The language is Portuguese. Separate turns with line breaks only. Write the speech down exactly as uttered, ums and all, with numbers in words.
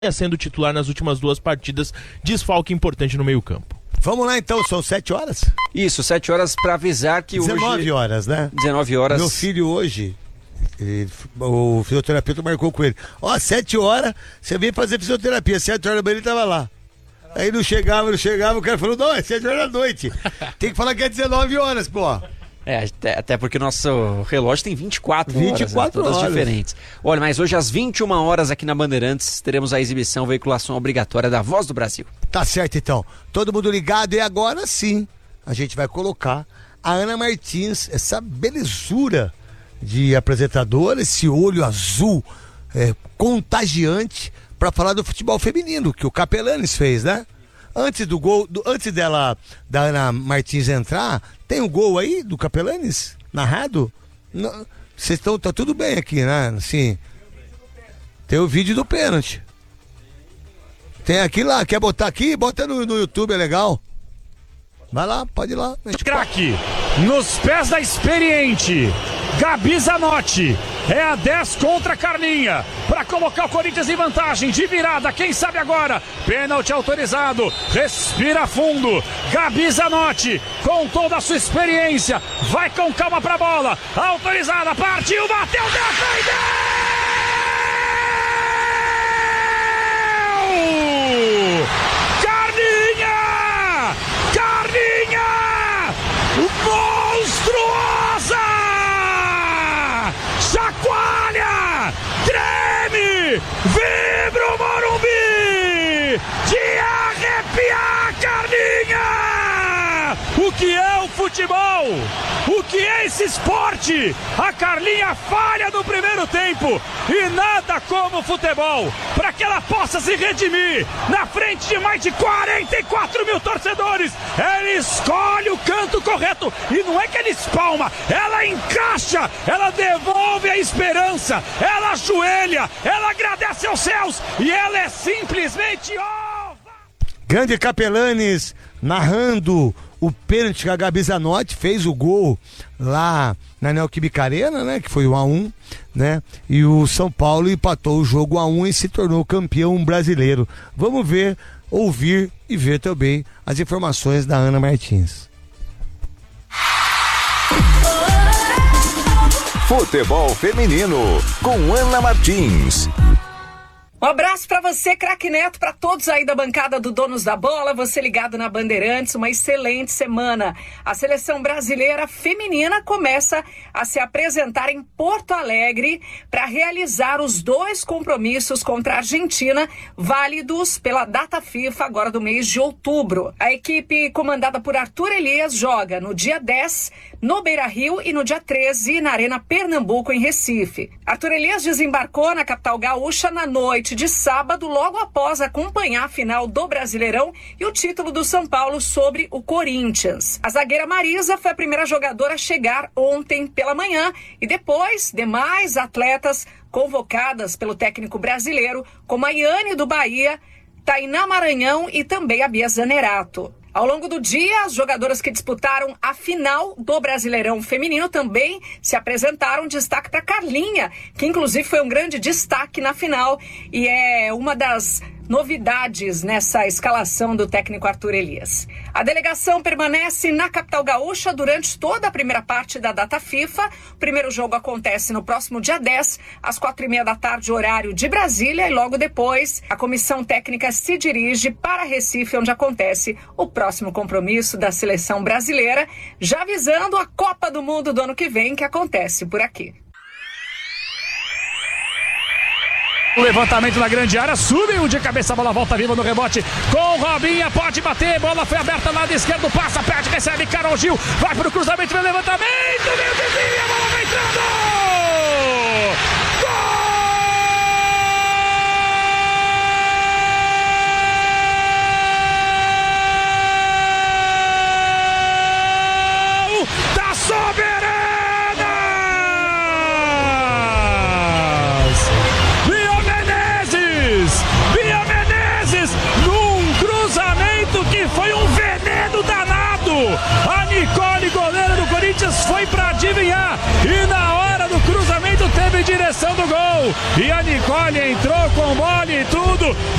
sendo titular nas últimas duas partidas, desfalque importante no meio-campo.
Vamos lá então, são sete horas?
Isso, sete horas para avisar que hoje...
dezenove horas, né?
dezenove horas.
Meu filho hoje, ele, o fisioterapeuta marcou com ele. Ó, sete horas, você veio fazer fisioterapia, sete horas da manhã ele tava lá. Aí não chegava, não chegava, o cara falou, não, é sete horas da noite. Tem que falar que é dezenove horas, pô.
É, até, até porque o nosso relógio tem vinte e quatro horas,
vinte e quatro
né? Todas
horas.
diferentes. Olha, mas hoje às vinte e uma horas aqui na Bandeirantes teremos a exibição, veiculação obrigatória da Voz do Brasil.
Tá certo então, todo mundo ligado e agora sim, a gente vai colocar a Ana Martins, essa belezura de apresentadora, esse olho azul é, contagiante para falar do futebol feminino, que o Capelanes fez, né? Antes do gol, do, antes dela, da Ana Martins entrar, tem o gol aí do Capelanes narrado? Vocês estão, tá tudo bem aqui, né? Assim, tem o vídeo do pênalti. Tem aqui lá, quer botar aqui? Bota no, no YouTube, é legal. Vai lá, pode ir lá.
Craque, nos pés da experiente Gabi Zanotti, é a dez contra a Carlinha, para colocar o Corinthians em vantagem, de virada, quem sabe agora, pênalti autorizado, respira fundo, Gabi Zanotti, com toda a sua experiência, vai com calma pra bola, autorizada, partiu, bateu, defendeu! Carlinha! Carlinha! Monstruosa! Chacoalha! Treme! Vibra o Morumbi! De arrepiar, Carlinha! O que é o futebol? O que é esse esporte? A Carlinha falha no primeiro tempo e nada como o futebol para que ela possa se redimir na frente de mais de quarenta e quatro mil torcedores. Ela escolhe o canto correto e não é que ela espalma, ela encaixa, ela devolve a esperança, ela ajoelha, ela agradece aos céus e ela é simplesmente ó.
Grande Capelanes narrando o pênalti que a Gabi Zanotti fez o gol lá na Neoquímica Arena, né? Que foi um a um, né? E o São Paulo empatou o jogo a um e se tornou campeão brasileiro. Vamos ver, ouvir e ver também as informações da Ana Martins.
Futebol Feminino, com Ana Martins.
Um abraço para você, craque Neto, para todos aí da bancada do Donos da Bola, você ligado na Bandeirantes, uma excelente semana. A seleção brasileira feminina começa a se apresentar em Porto Alegre para realizar os dois compromissos contra a Argentina, válidos pela data FIFA agora do mês de outubro. A equipe comandada por Arthur Elias joga no dia dez no Beira-Rio e no dia treze na Arena Pernambuco, em Recife. Arthur Elias desembarcou na capital gaúcha na noite de sábado, logo após acompanhar a final do Brasileirão e o título do São Paulo sobre o Corinthians. A zagueira Marisa foi a primeira jogadora a chegar ontem pela manhã e depois demais atletas convocadas pelo técnico brasileiro, como a Iane do Bahia, Tainá Maranhão e também a Bia Zanerato. Ao longo do dia, as jogadoras que disputaram a final do Brasileirão Feminino também se apresentaram. Destaque para Carlinha, que inclusive foi um grande destaque na final e é uma das novidades nessa escalação do técnico Arthur Elias. A delegação permanece na capital gaúcha durante toda a primeira parte da data FIFA. O primeiro jogo acontece no próximo dia dez, às quatro e meia da tarde, horário de Brasília, e logo depois a comissão técnica se dirige para Recife, onde acontece o próximo compromisso da seleção brasileira, já visando a Copa do Mundo do ano que vem, que acontece por aqui.
O levantamento na grande área, subiu de cabeça, a bola volta viva no rebote com Robinha, pode bater, bola foi aberta, lado esquerdo, passa, perde, recebe, Carol Gil, vai pro cruzamento, vem levantamento, meu desvio, a bola vai entrando! Gol da Soberana! A Nicole, goleira do Corinthians, foi para adivinhar e na hora do cruzamento teve direção e a Nicole entrou com bola e tudo.